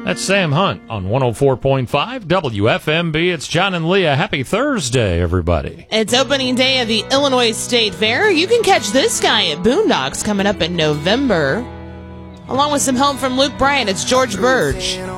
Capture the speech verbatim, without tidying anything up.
That's Sam Hunt on one oh four point five W F M B. It's John and Leah. Happy Thursday, everybody. It's opening day of the Illinois State Fair. You can catch this guy at Boondocks coming up in November. Along with some help from Luke Bryan, it's George Burge.